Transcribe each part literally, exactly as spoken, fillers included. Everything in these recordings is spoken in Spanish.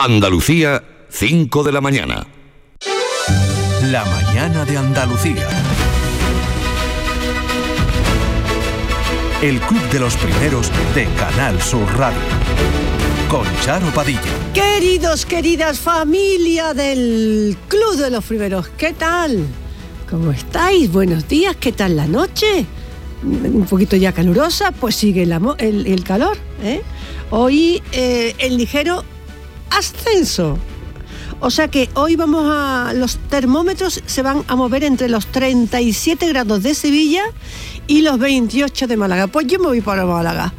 Andalucía, cinco de la mañana. La mañana de Andalucía. El Club de los Primeros de Canal Sur Radio. Con Charo Padilla. Queridos, queridas, familia del Club de los Primeros, ¿qué tal? ¿Cómo estáis? Buenos días, ¿qué tal la noche? Un poquito ya calurosa, pues sigue el, amo- el, el calor, ¿eh? Hoy eh, el ligero ascenso. O sea que hoy vamos a... Los termómetros se van a mover entre los treinta y siete grados de Sevilla y los veintiocho de Málaga. Pues yo me voy para Málaga.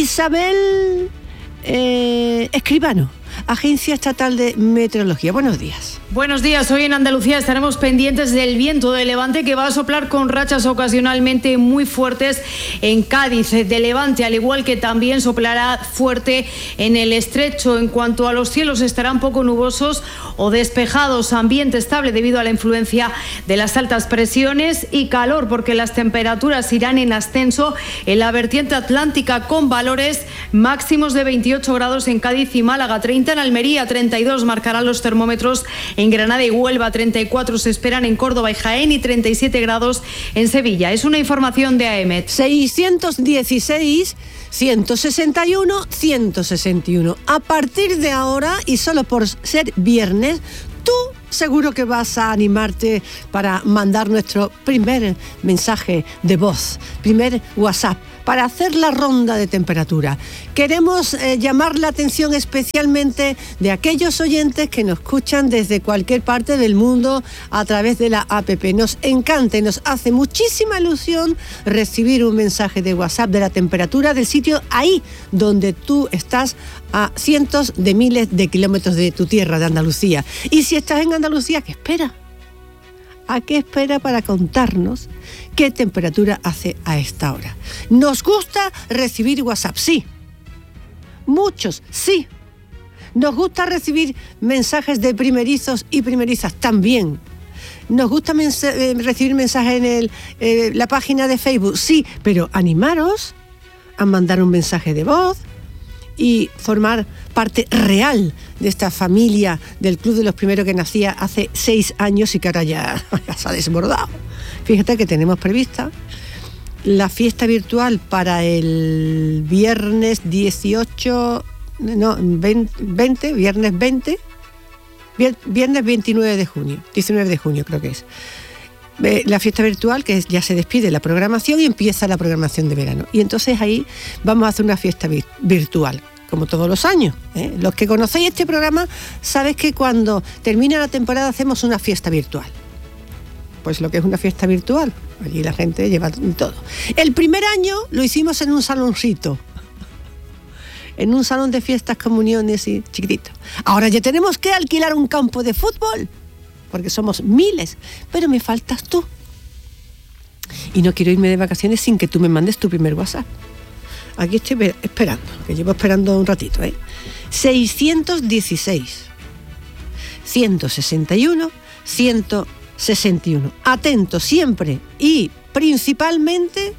Isabel eh, Escribano, Agencia Estatal de Meteorología. Buenos días. Buenos días. Hoy en Andalucía estaremos pendientes del viento de levante que va a soplar con rachas ocasionalmente muy fuertes en Cádiz de levante, al igual que también soplará fuerte en el estrecho. En cuanto a los cielos, estarán poco nubosos o despejados, ambiente estable debido a la influencia de las altas presiones y calor, porque las temperaturas irán en ascenso en la vertiente atlántica con valores máximos de veintiocho grados en Cádiz y Málaga, treinta en Almería, treinta y dos marcarán los termómetros en Granada y Huelva, treinta y cuatro se esperan en Córdoba y Jaén y treinta y siete grados en Sevilla. Es una información de AEMET. seiscientos dieciséis, ciento sesenta y uno, ciento sesenta y uno. A partir de ahora, y solo por ser viernes, tú seguro que vas a animarte para mandar nuestro primer mensaje de voz, primer WhatsApp, para hacer la ronda de temperatura. Queremos eh, llamar la atención especialmente de aquellos oyentes que nos escuchan desde cualquier parte del mundo a través de la app. Nos encanta y nos hace muchísima ilusión recibir un mensaje de WhatsApp de la temperatura del sitio ahí donde tú estás, a cientos de miles de kilómetros de tu tierra, de Andalucía. Y si estás en Andalucía, ¿qué espera? ¿A qué espera para contarnos qué temperatura hace a esta hora? Nos gusta recibir WhatsApp, sí. Muchos, sí. Nos gusta recibir mensajes de primerizos y primerizas, también. Nos gusta mensa- eh, recibir mensajes en el, eh, la página de Facebook, sí. Pero animaros a mandar un mensaje de voz y formar parte real de esta familia del Club de los Primeros que nacía hace seis años y que ahora ya, ya se ha desbordado. Fíjate que tenemos prevista la fiesta virtual para el viernes dieciocho, no, veinte, viernes veinte, viernes veintinueve de junio, diecinueve de junio creo que es. La fiesta virtual, que ya se despide la programación y empieza la programación de verano. Y entonces ahí vamos a hacer una fiesta vi- virtual, como todos los años, ¿eh? Los que conocéis este programa sabéis que cuando termina la temporada hacemos una fiesta virtual. Pues lo que es una fiesta virtual, allí la gente lleva todo. El primer año lo hicimos en un saloncito, en un salón de fiestas, comuniones y chiquitito. Ahora ya tenemos que alquilar un campo de fútbol, porque somos miles, pero me faltas tú. Y no quiero irme de vacaciones sin que tú me mandes tu primer WhatsApp. Aquí estoy esperando, que llevo esperando un ratito, ¿eh? seiscientos dieciséis, ciento sesenta y uno, ciento sesenta y uno. Atento siempre y principalmente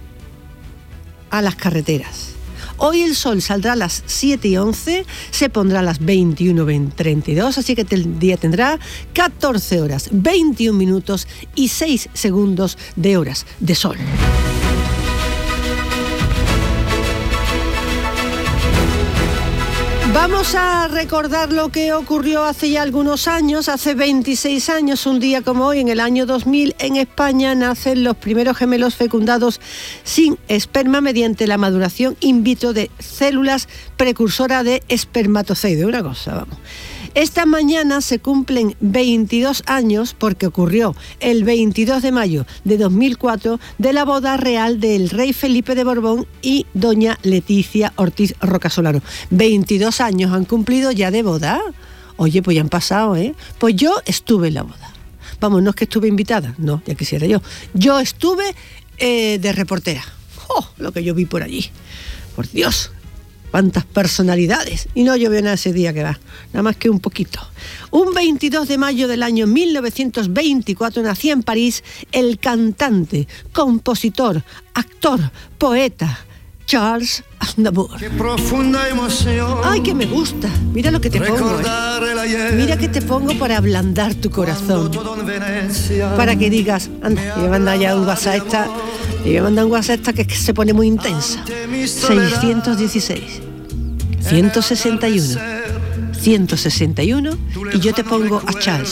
a las carreteras. Hoy el sol saldrá a las siete y once, se pondrá a las veintiuno treinta y dos, así que el día tendrá catorce horas, veintiún minutos y seis segundos de horas de sol. Vamos a recordar lo que ocurrió hace ya algunos años, hace veintiséis años, un día como hoy, en el año dos mil, en España nacen los primeros gemelos fecundados sin esperma mediante la maduración in vitro de células precursoras de espermatozoide. Una cosa, vamos. Esta mañana se cumplen veintidós años, porque ocurrió el veintidós de mayo de dos mil cuatro, de la boda real del rey Felipe de Borbón y doña Leticia Ortiz Rocasolano. veintidós años han cumplido ya de boda. Oye, pues ya han pasado, ¿eh? Pues yo estuve en la boda. Vamos, no es que estuve invitada, no, ya quisiera yo. Yo estuve eh, de reportera. ¡Oh, lo que yo vi por allí! Por Dios, cuántas personalidades. Y no llovió nada ese día, que va, nada más que un poquito. Un veintidós de mayo del año mil novecientos veinticuatro nacía en París el cantante, compositor, actor, poeta Charles Aznavour. Profunda emoción. Ay, que me gusta. Mira lo que te pongo. eh. Mira que te pongo para ablandar tu corazón. Para que digas, anda, y me manda ya un WhatsApp esta, y me manda un WhatsApp esta que, que se pone muy intensa. seiscientos dieciséis, ciento sesenta y uno, ciento sesenta y uno, y yo te pongo a Charles.